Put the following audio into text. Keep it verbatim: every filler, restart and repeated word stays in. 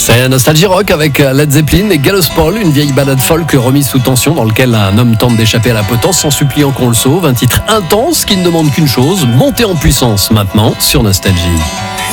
C'est Nostalgie Rock avec Led Zeppelin et Gallows Paul, une vieille balade folk remise sous tension dans laquelle un homme tente d'échapper à la potence en suppliant qu'on le sauve. Un titre intense qui ne demande qu'une chose, monter en puissance maintenant sur Nostalgie.